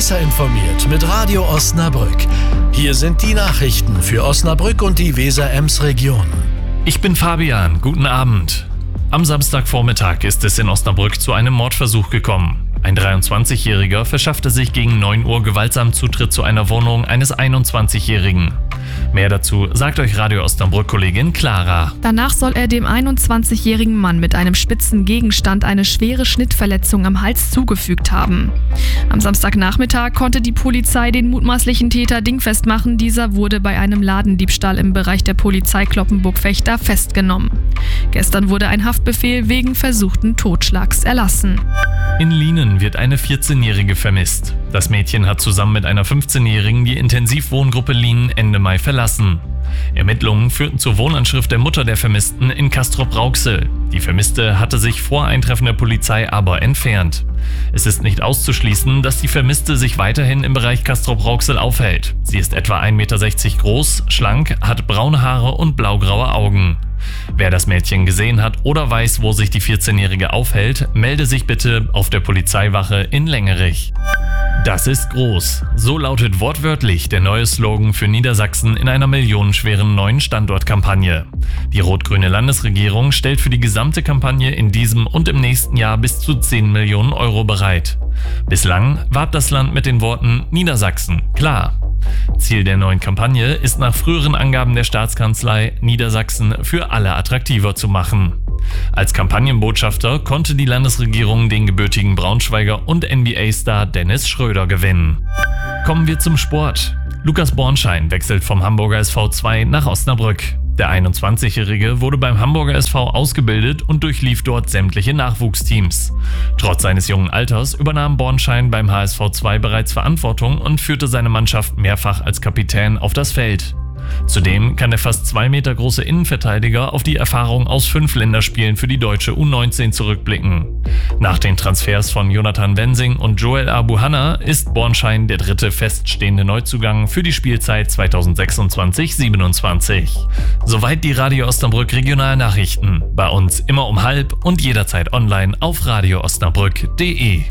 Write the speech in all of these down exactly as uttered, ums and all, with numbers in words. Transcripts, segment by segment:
Besser informiert mit Radio Osnabrück. Hier sind die Nachrichten für Osnabrück und die Weser-Ems-Region. Ich bin Fabian, guten Abend. Am Samstagvormittag ist es in Osnabrück zu einem Mordversuch gekommen. Ein dreiundzwanzigjähriger verschaffte sich gegen neun Uhr gewaltsam Zutritt zu einer Wohnung eines einundzwanzigjährigen. Mehr dazu sagt euch Radio Osnabrück-Kollegin Clara. Danach soll er dem einundzwanzigjährigen Mann mit einem spitzen Gegenstand eine schwere Schnittverletzung am Hals zugefügt haben. Am Samstagnachmittag konnte die Polizei den mutmaßlichen Täter dingfest machen. Dieser wurde bei einem Ladendiebstahl im Bereich der Polizei Cloppenburg-Fechter festgenommen. Gestern wurde ein Haftbefehl wegen versuchten Totschlags erlassen. In Lienen wird eine vierzehnjährige vermisst. Das Mädchen hat zusammen mit einer fünfzehnjährigen die Intensivwohngruppe Lienen Ende Mai verlassen. Ermittlungen führten zur Wohnanschrift der Mutter der Vermissten in Castrop-Rauxel. Die Vermisste hatte sich vor Eintreffen der Polizei aber entfernt. Es ist nicht auszuschließen, dass die Vermisste sich weiterhin im Bereich Castrop-Rauxel aufhält. Sie ist etwa ein Meter sechzig groß, schlank, hat braune Haare und blaugraue Augen. Wer das Mädchen gesehen hat oder weiß, wo sich die vierzehnjährige aufhält, melde sich bitte auf der Polizeiwache in Längerich. Das ist groß. So lautet wortwörtlich der neue Slogan für Niedersachsen in einer millionenschweren neuen Standortkampagne. Die rot-grüne Landesregierung stellt für die gesamte Kampagne in diesem und im nächsten Jahr bis zu zehn Millionen Euro bereit. Bislang warb das Land mit den Worten Niedersachsen, klar. Ziel der neuen Kampagne ist nach früheren Angaben der Staatskanzlei, Niedersachsen für alle attraktiver zu machen. Als Kampagnenbotschafter konnte die Landesregierung den gebürtigen Braunschweiger und N B A-Star Dennis Schröder gewinnen. Kommen wir zum Sport. Lukas Bornschein wechselt vom Hamburger S V zwei nach Osnabrück. Der einundzwanzigjährige wurde beim Hamburger S V ausgebildet und durchlief dort sämtliche Nachwuchsteams. Trotz seines jungen Alters übernahm Bornschein beim H S V zwei bereits Verantwortung und führte seine Mannschaft mehrfach als Kapitän auf das Feld. Zudem kann der fast zwei Meter große Innenverteidiger auf die Erfahrung aus fünf Länderspielen für die deutsche U neunzehn zurückblicken. Nach den Transfers von Jonathan Wensing und Joel Abuhanna ist Bornschein der dritte feststehende Neuzugang für die Spielzeit zweitausendsechsundzwanzig siebenundzwanzig. Soweit die Radio Osnabrück Regionalnachrichten. Bei uns immer um halb und jederzeit online auf radio osnabrück punkt de.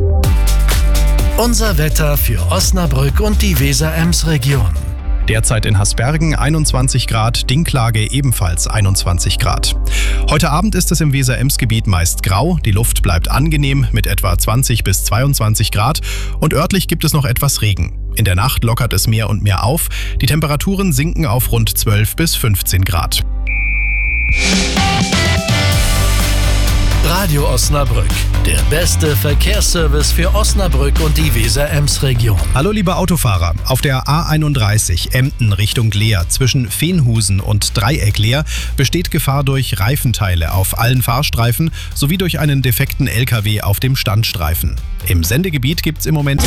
Unser Wetter für Osnabrück und die Weser-Ems-Region. Derzeit in Hasbergen einundzwanzig Grad, Dinklage ebenfalls einundzwanzig Grad. Heute Abend ist es im Weser-Ems-Gebiet meist grau, die Luft bleibt angenehm mit etwa zwanzig bis zweiundzwanzig Grad und örtlich gibt es noch etwas Regen. In der Nacht lockert es mehr und mehr auf, die Temperaturen sinken auf rund zwölf bis fünfzehn Grad. Radio Osnabrück, der beste Verkehrsservice für Osnabrück und die Weser-Ems-Region. Hallo liebe Autofahrer, auf der A einunddreißig Emden Richtung Leer zwischen Veenhusen und Dreieck Leer besteht Gefahr durch Reifenteile auf allen Fahrstreifen sowie durch einen defekten L K W auf dem Standstreifen. Im Sendegebiet gibt's im Moment